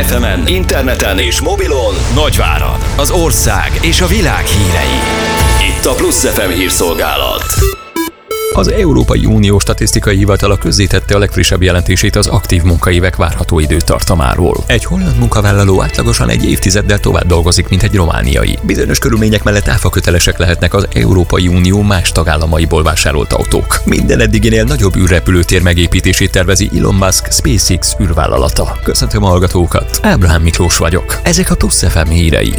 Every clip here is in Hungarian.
FM-en, interneten és mobilon Nagyvárad, az ország és a világ hírei. Itt a Plusz FM hírszolgálat. Az Európai Unió Statisztikai Hivatala közzétette a legfrissebb jelentését az aktív munkaévek várható időtartamáról. Egy holland munkavállaló átlagosan egy évtizeddel tovább dolgozik, mint egy romániai. Bizonyos körülmények mellett áfakötelesek lehetnek az Európai Unió más tagállamaiból vásárolt autók. Minden eddiginél nagyobb űrrepülőtér megépítését tervezi Elon Musk SpaceX űrvállalata. Köszöntöm a hallgatókat, Ábrahám Miklós vagyok. Ezek a Plusz FM hírei.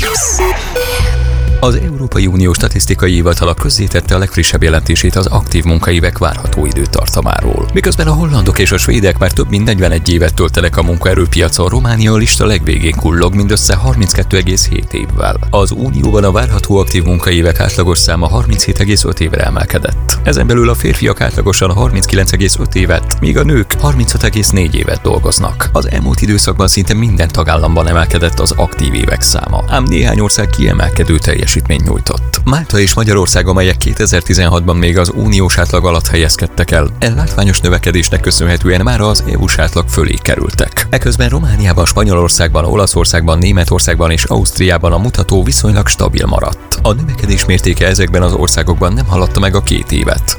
Az Európai Unió Statisztikai Hivatala közzétette a legfrissebb jelentését az aktív munkaévek várható időtartamáról. Miközben a hollandok és a svédek már több mint 41 évet töltenek a munkaerőpiacon, Románia a lista legvégén kullog mindössze 32,7 évvel. Az Unióban a várható aktív munkaévek átlagos száma 37,5 évre emelkedett. Ezen belül a férfiak átlagosan 39,5 évet, míg a nők 35,4 évet dolgoznak. Az elmúlt időszakban szinte minden tagállamban emelkedett az aktív évek száma, ám néhány ország kiemelkedő teljesítményt nyújtott. Málta és Magyarország, amelyek 2016-ban még az uniós átlag alatt helyezkedtek el, látványos növekedésnek köszönhetően már az EU-s átlag fölé kerültek. Eközben Romániában, Spanyolországban, Olaszországban, Németországban és Ausztriában a mutató viszonylag stabil maradt. A növekedés mértéke ezekben az országokban nem haladta meg a 2 évet.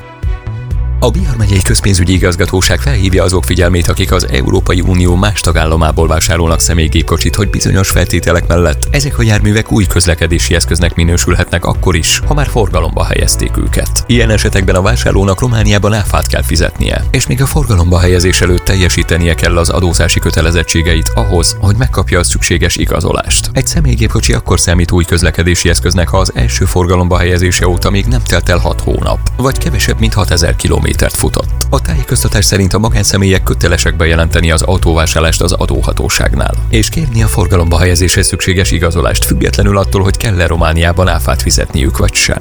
A Bihar megyei közpénzügyi igazgatóság felhívja azok figyelmét, akik az Európai Unió más tagállamából vásárolnak személygépkocsit, hogy bizonyos feltételek mellett ezek a járművek új közlekedési eszköznek minősülhetnek akkor is, ha már forgalomba helyezték őket. Ilyen esetekben a vásárlónak Romániában áfát kell fizetnie, és még a forgalomba helyezés előtt teljesítenie kell az adózási kötelezettségeit ahhoz, hogy megkapja a szükséges igazolást. Egy személygépkocsi akkor számít új közlekedési eszköznek, ha az első forgalomba helyezése óta még nem telt el 6 hónap, vagy kevesebb, mint 6000 kilométert futott. A tájékoztatás szerint a magánszemélyek kötelesek bejelenteni az autóvásárlást az adóhatóságnál, és kérni a forgalomba helyezéshez szükséges igazolást, függetlenül attól, hogy kell-e Romániában áfát fizetniük vagy sem.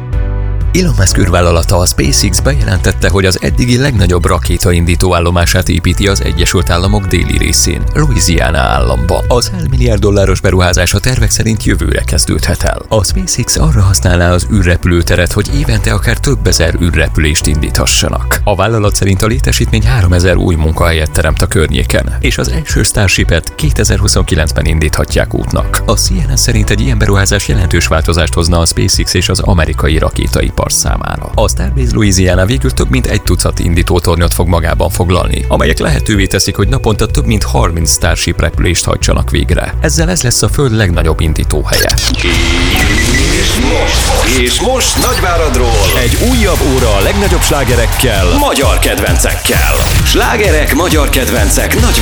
Elon Musk űrvállalata, a SpaceX bejelentette, hogy az eddigi legnagyobb rakétaindító állomását építi az Egyesült Államok déli részén, Louisiana államban. Az $100 milliárd beruházás a tervek szerint jövőre kezdődhet el. A SpaceX arra használná az űrrepülőteret, hogy évente akár több ezer űrrepülést indíthassanak. A vállalat szerint a létesítmény 3000 új munkahelyet teremt a környéken, és az első Starshipet 2029-ben indíthatják útnak. A CNN szerint egy ilyen beruházás jelentős változást hozna a SpaceX és az amerikai rakétaipar számára. A Starbase Louisiana végül több mint 1 tucat indítótornyot fog magában foglalni, amelyek lehetővé teszik, hogy naponta több mint 30 Starship repülést hajtsanak végre. Ezzel ez lesz a Föld legnagyobb indítóhelye. És most Nagyváradról egy újabb óra a legnagyobb slágerekkel, magyar kedvencekkel. Slágerek, magyar kedvencek Nagyvárad.